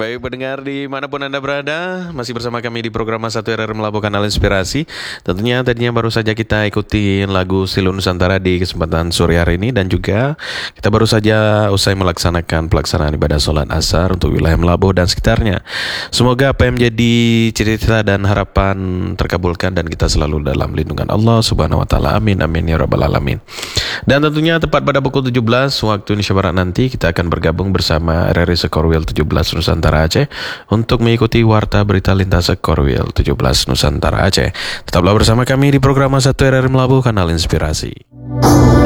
Baik pendengar dimanapun Anda berada, masih bersama kami di program Satu RR Melabuh Kanal Inspirasi. Tentunya tadinya baru saja kita ikuti lagu Silu Nusantara di kesempatan sore hari ini. Dan juga kita baru saja usai melaksanakan pelaksanaan ibadah sholat asar untuk wilayah Melabuh dan sekitarnya. Semoga apa yang menjadi cita-cita dan harapan terkabulkan dan kita selalu dalam lindungan Allah Subhanahu Wa Taala. Amin amin ya rabbal alamin. Dan tentunya tepat pada pukul 17 waktu Indonesia Barat nanti kita akan bergabung bersama RRI Sekorwil 17 Nusantara Aceh untuk mengikuti warta berita lintas Sekorwil 17 Nusantara Aceh. Tetaplah bersama kami di program Satu RRI Melabuh Kanal Inspirasi.